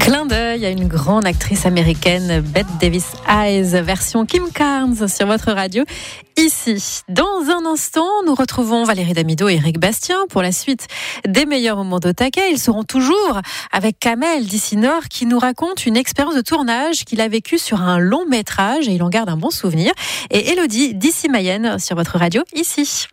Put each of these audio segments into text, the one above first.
Clin d'œil à une grande actrice américaine, Bette Davis Eyes, version Kim Carnes sur votre radio. Ici, dans un instant, nous retrouvons Valérie Damido et Eric Bastien pour la suite des meilleurs moments d'Otaka. Ils seront toujours avec Kamel Dicinor qui nous raconte une expérience de tournage qu'il a vécue sur un long métrage et il en garde un bon souvenir. Et Elodie Dissi-Mayenne sur votre radio, ici.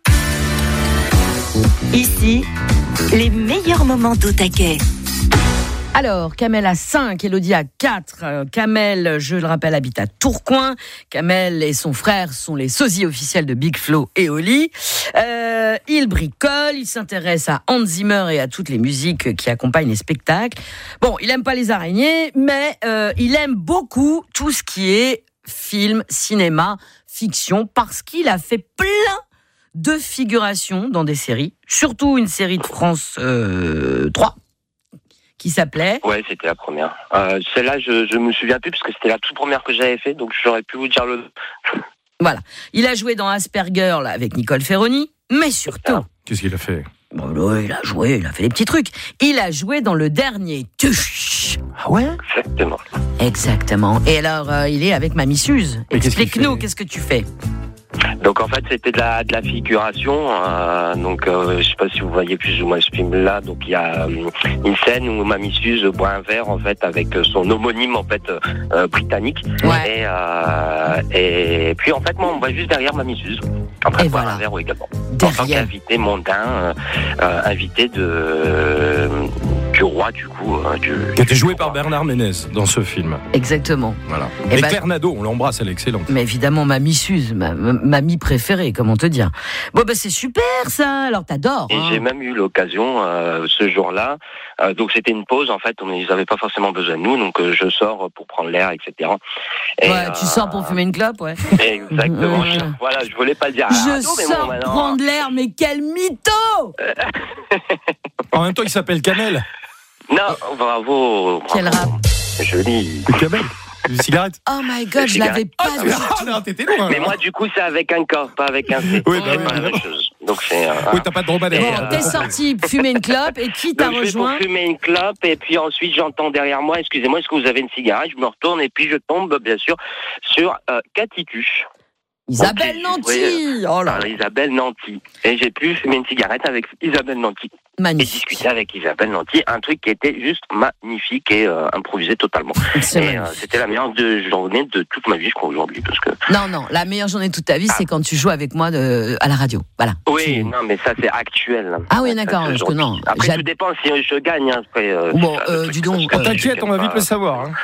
Ici, les meilleurs moments d'Otaka. Alors, Kamel a 5, Elodie a 4. Kamel, je le rappelle, habite à Tourcoing. Kamel et son frère sont les sosies officiels de Big Flo et Oli. Il bricole, il s'intéresse à Hans Zimmer et à toutes les musiques qui accompagnent les spectacles. Bon, il aime pas les araignées, mais il aime beaucoup tout ce qui est film, cinéma, fiction, parce qu'il a fait plein de figurations dans des séries, surtout une série de France 3. Qui s'appelait ? Ouais, c'était la première. Celle-là, je me souviens plus parce que c'était la toute première que j'avais fait, donc j'aurais pu vous dire le. Voilà. Il a joué dans Asperger là, avec Nicole Ferroni, mais surtout. Qu'est-ce qu'il a fait ? Bon, là, il a fait des petits trucs. Il a joué dans le dernier Tuche. Ah ouais ? Exactement. Exactement. Et alors, il est avec Mamie Suze. Explique-nous, qu'est-ce que tu fais ? Donc en fait c'était de la figuration, donc je sais pas si vous voyez plus ou moins ce film là, donc il y a une scène où Mamie Suze boit un verre en fait avec son homonyme en fait britannique, ouais. Et puis en fait moi on voit juste derrière Mamie Suze en train de boire un verre également, en tant qu'invité mondain, invité du roi du coup. Qui était joué par Bernard Ménez dans ce film. Exactement. Voilà. Et Claire Nadeau, on l'embrasse, elle est excellente. Mais évidemment, Mamie Suze, mamie préférée, comment te dire. Bon, c'est super ça, alors t'adores. Et j'ai même eu l'occasion ce jour-là, donc c'était une pause en fait, ils n'avaient pas forcément besoin de nous, donc je sors pour prendre l'air, etc. Et, tu sors pour fumer une clope, ouais. Exactement, voilà, je voulais pas le dire. Je sors prendre l'air, mais quel mytho. En même temps, il s'appelle Kamel. Non, bravo. Quel rap. Joli. Kamel. Une cigarette. Oh my god, je l'avais pas vu. Non, t'étais loin. Mais moi, du coup, c'est avec un corps, pas avec un C. Oui, c'est pas la même chose. Donc c'est. Oui, t'as pas de dromadaire. Bon, t'es sorti fumer une clope et qui t'a rejoint ? Je vais pour fumer une clope et puis ensuite j'entends derrière moi, excusez-moi, est-ce que vous avez une cigarette ? Je me retourne et puis je tombe bien sûr sur Cathy Tuche. Isabelle Nanty. Oh là. Isabelle Nanty. Et j'ai pu fumer une cigarette avec Isabelle Nanty. Magnifique. Et discuter avec Isabelle Nanty, un truc qui était juste magnifique et improvisé totalement. C'était la meilleure journée de toute ma vie, je crois, aujourd'hui. Parce que... Non, la meilleure journée de toute ta vie, c'est quand tu joues avec moi à la radio. Voilà. Oui, non, mais ça, c'est actuel. Ah oui, d'accord. Parce que non. Après, tout dépend si je gagne. Après, dis donc. T'inquiète, on va vite le savoir. Hein.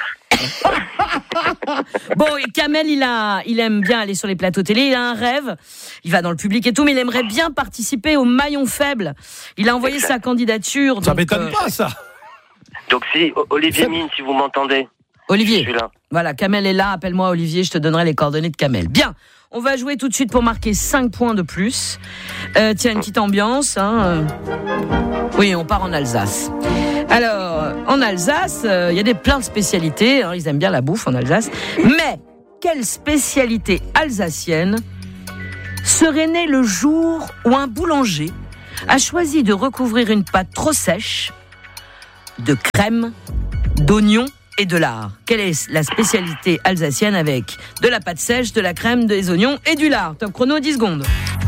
Bon, et Kamel, il aime bien aller sur les plateaux télé, il a un rêve, il va dans le public et tout, mais il aimerait bien participer au maillon faible. Il a envoyé sa candidature. Ça m'étonne pas, ça. Donc si, Olivier Mine, si vous m'entendez. Olivier, je suis là. Voilà, Kamel est là, appelle-moi Olivier, je te donnerai les coordonnées de Kamel. Bien, on va jouer tout de suite pour marquer 5 points de plus. Tiens, une petite ambiance. Oui, on part en Alsace. Alors, en Alsace, il y a plein de spécialités, ils aiment bien la bouffe en Alsace. Mais, quelle spécialité alsacienne serait née le jour où un boulanger a choisi de recouvrir une pâte trop sèche de crème, d'oignons et de lard? Quelle est la spécialité alsacienne avec de la pâte sèche, de la crème, des oignons et du lard? Top chrono, 10 secondes.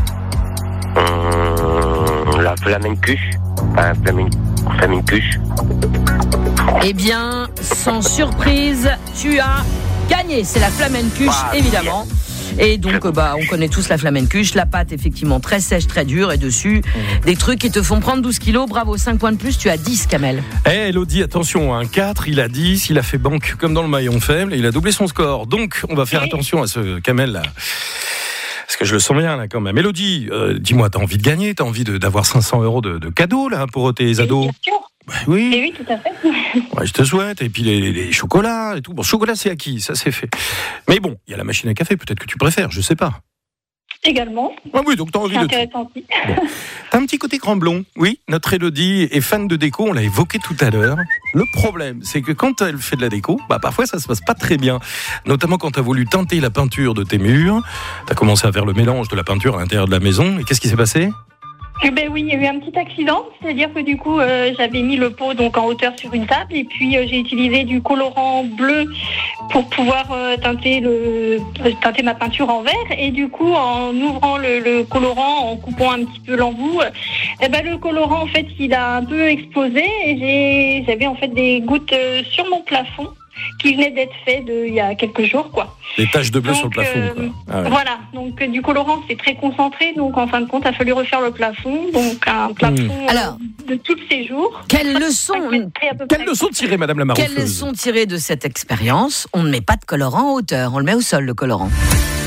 La flamencuche. Flamencuche. Eh bien, sans surprise, tu as gagné. C'est la flamencuche, évidemment. Et donc, on connaît tous la flamencuche. La pâte, effectivement, très sèche, très dure. Et dessus, des trucs qui te font prendre 12 kilos. Bravo, 5 points de plus. Tu as 10, Kamel. Elodie, attention, un 4, il a 10. Il a fait banque comme dans le maillon faible. Et il a doublé son score. Donc, on va faire attention à ce Kamel-là. Parce que je le sens bien, là, quand même. Elodie, dis-moi, t'as envie de gagner ? T'as envie d'avoir 500 € de cadeaux, là, pour tes ados ? Bien sûr. Oui. Et oui, tout à fait. Ouais, je te souhaite. Et puis les chocolats et tout. Bon, chocolat, c'est acquis, ça c'est fait. Mais bon, il y a la machine à café, peut-être que tu préfères, je sais pas. Également. Ah oui, donc t'as envie de tout. Intéressant aussi. Bon. T'as un petit côté Cramblon. Oui, notre Elodie est fan de déco, on l'a évoqué tout à l'heure. Le problème, c'est que quand elle fait de la déco, parfois ça se passe pas très bien. Notamment quand t'as voulu teinter la peinture de tes murs. T'as commencé à faire le mélange de la peinture à l'intérieur de la maison. Et qu'est-ce qui s'est passé ? Ben oui, il y a eu un petit accident, c'est-à-dire que du coup, j'avais mis le pot donc en hauteur sur une table et puis j'ai utilisé du colorant bleu pour pouvoir teinter ma peinture en vert. Et du coup, en ouvrant le colorant, en coupant un petit peu l'embout, le colorant en fait, il a un peu explosé et j'avais en fait des gouttes sur mon plafond qui venaient d'être faites il y a quelques jours, quoi. Des taches de bleu sur le plafond, quoi. Ah ouais. Voilà, donc du colorant, c'est très concentré, donc en fin de compte, il a fallu refaire le plafond, donc un plafond de tous ces jours. Quelle leçon tirer, Madame la Maroufleuse? Quelle leçon tirer de cette expérience? On ne met pas de colorant en hauteur, on le met au sol, le colorant.